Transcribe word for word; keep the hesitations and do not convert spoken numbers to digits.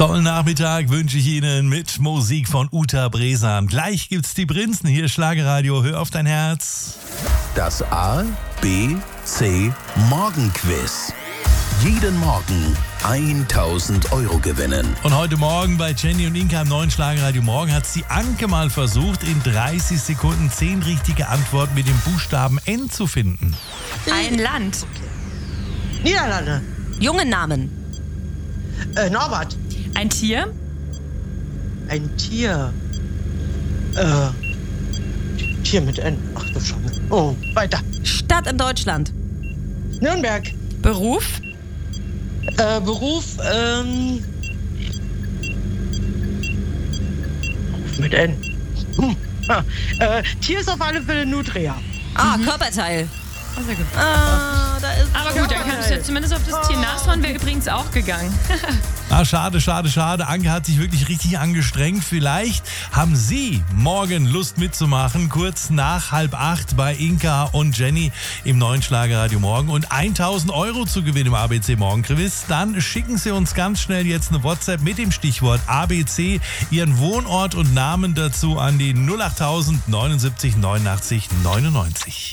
Tollen Nachmittag wünsche ich Ihnen mit Musik von Uta Bresam. Gleich gibt's die Prinzen, hier Schlagerradio, hör auf dein Herz. Das A, B, C Morgenquiz. Jeden Morgen tausend Euro gewinnen. Und heute Morgen bei Jenny und Inka im neuen Schlagerradio Morgen hat die Anke mal versucht, in dreißig Sekunden zehn richtige Antworten mit dem Buchstaben N zu finden. Ein Land. Niederlande. Junge Namen. Äh, Norbert. Ein Tier. Ein Tier. Äh, Tier mit N. Ach du Schande. Oh, weiter. Stadt in Deutschland. Nürnberg. Beruf. Äh, Beruf, ähm... Beruf mit N. Hm. Ah, äh, Tier ist auf alle Fälle Nutria. Ah, mhm. Körperteil. Oh, sehr gut. Ah, da ist Aber gut, dann kannst du jetzt zumindest auf das Tier nachschauen, wäre übrigens auch gegangen. Ah, schade, schade, schade. Anke hat sich wirklich richtig angestrengt. Vielleicht haben Sie morgen Lust mitzumachen, kurz nach halb acht bei Inka und Jenny im neuen Schlagerradio Morgen und tausend Euro zu gewinnen im A B C Morgenquiz. Dann schicken Sie uns ganz schnell jetzt eine WhatsApp mit dem Stichwort A B C, Ihren Wohnort und Namen dazu an die null acht null null neunundsiebzig neunundachtzig neunundneunzig.